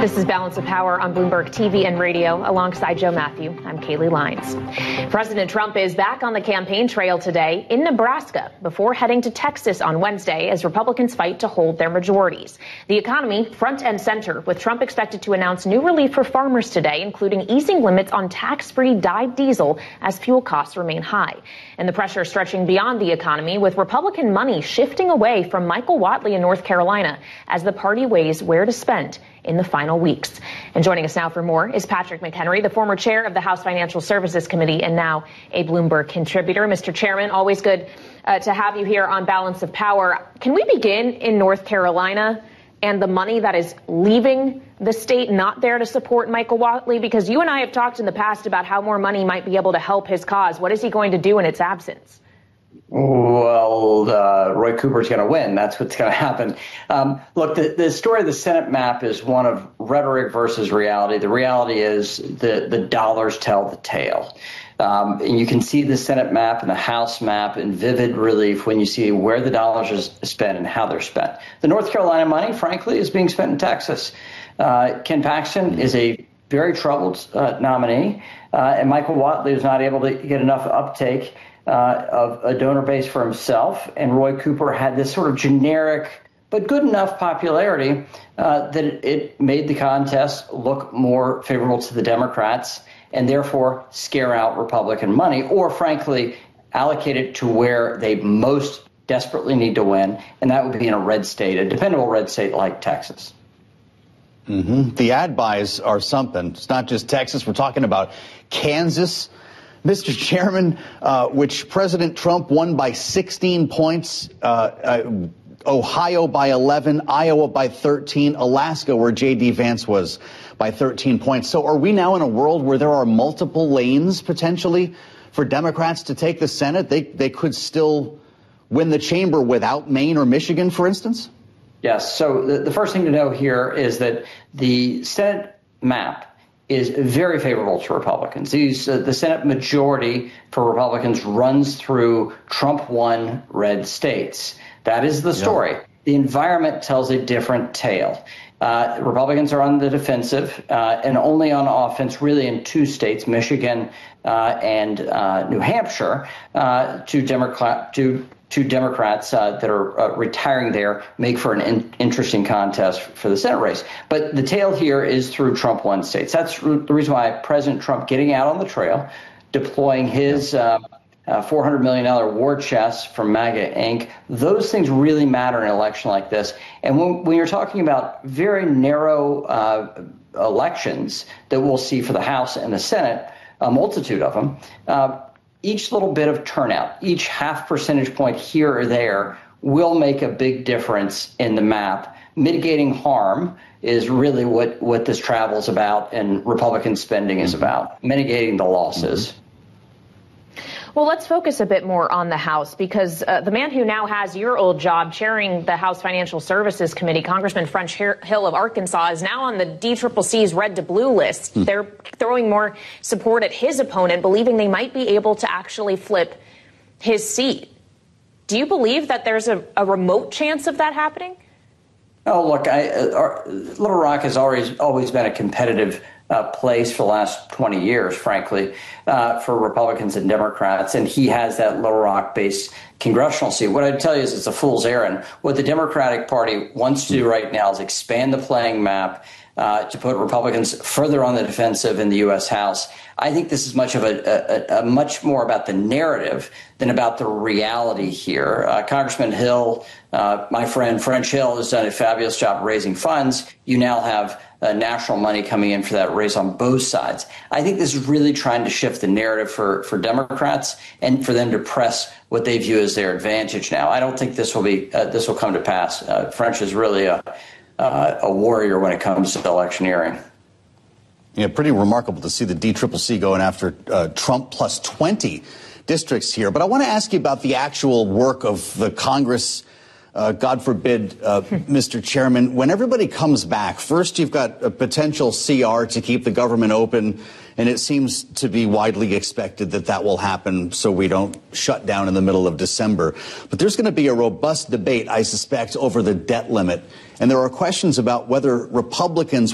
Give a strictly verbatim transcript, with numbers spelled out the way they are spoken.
This is Balance of Power on Bloomberg T V and radio. Alongside Joe Matthew, I'm Kaylee Lyons. President Trump is back on the campaign trail today in Nebraska before heading to Texas on Wednesday as Republicans fight to hold their majorities. The economy front and center, with Trump expected to announce new relief for farmers today, including easing limits on tax-free dyed diesel as fuel costs remain high. And the pressure stretching beyond the economy, with Republican money shifting away from Michael Whatley in North Carolina as the party weighs where to spend in the final weeks. And joining us now for more is Patrick McHenry, the former chair of the House Financial Services Committee and now a Bloomberg contributor. Mister Chairman, always good uh, to have you here on Balance of Power. Can we begin in North Carolina and the money that is leaving the state, not there to support Michael Whatley? Because you and I have talked in the past about how more money might be able to help his cause. What is he going to do in its absence? Well, uh, Roy Cooper's going to win. That's what's going to happen. Um, look, the, the story of the Senate map is one of rhetoric versus reality. The reality is the, the dollars tell the tale. Um, and you can see the Senate map and the House map in vivid relief when you see where the dollars are spent and how they're spent. The North Carolina money, frankly, is being spent in Texas. Uh, Ken Paxton is a very troubled uh, nominee, uh, and Michael Whatley is not able to get enough uptake Uh, of a donor base for himself, and Roy Cooper had this sort of generic but good enough popularity uh, that it, it made the contest look more favorable to the Democrats and therefore scare out Republican money, or frankly allocate it to where they most desperately need to win, and that would be in a red state, a dependable red state like Texas. Mm-hmm. The ad buys are something. It's not just Texas. We're talking about Kansas, Mister Chairman, uh, which President Trump won by sixteen points, uh, uh, Ohio by eleven, Iowa by thirteen, Alaska, where J D Vance was, by thirteen points. So are we now in a world where there are multiple lanes potentially for Democrats to take the Senate? They, they could still win the chamber without Maine or Michigan, for instance? Yes. So the, the first thing to know here is that the Senate map is very favorable to Republicans. These, uh, the Senate majority for Republicans runs through Trump-won red states. That is the story. Yeah. The environment tells a different tale. Uh, Republicans are on the defensive uh, and only on offense really in two states, Michigan uh, and uh, New Hampshire, uh, two Democrat, two Two Democrats uh, that are uh, retiring there make for an in- interesting contest for the Senate race. But the tale here is through Trump-won states. That's the reason why President Trump getting out on the trail, deploying his uh, uh, four hundred million dollars war chest from MAGA Incorporated, those things really matter in an election like this. And when, when you're talking about very narrow uh, elections that we'll see for the House and the Senate, a multitude of them, uh, each little bit of turnout, each half percentage point here or there will make a big difference in the map. Mitigating harm is really what, what this travel is about and Republican spending is about, mitigating the losses. Mm-hmm. Well, let's focus a bit more on the House, because uh, the man who now has your old job chairing the House Financial Services Committee, Congressman French Hill of Arkansas, is now on the D C C C's red to blue list. Mm. They're throwing more support at his opponent, believing they might be able to actually flip his seat. Do you believe that there's a, a remote chance of that happening? Oh, look, I, uh, our, Little Rock has always always been a competitive Uh, place for the last twenty years, frankly, uh, for Republicans and Democrats. And he has that Little Rock-based congressional seat. What I'd tell you is it's a fool's errand. What the Democratic Party wants to do right now is expand the playing map uh, to put Republicans further on the defensive in the U S House. I think this is much of a, a, a much more about the narrative than about the reality here. Uh, Congressman Hill, uh, my friend French Hill, has done a fabulous job raising funds. You now have Uh, national money coming in for that race on both sides. I think this is really trying to shift the narrative for, for Democrats and for them to press what they view as their advantage now. I don't think this will be uh, this will come to pass. Uh, French is really a uh, a warrior when it comes to electioneering. Yeah, pretty remarkable to see the D C C C going after uh, Trump plus twenty districts here. But I want to ask you about the actual work of the Congress. Uh, God forbid, uh, Mister Chairman, when everybody comes back, first you've got a potential C R to keep the government open, and it seems to be widely expected that that will happen so we don't shut down in the middle of December. But there's going to be a robust debate, I suspect, over the debt limit. And there are questions about whether Republicans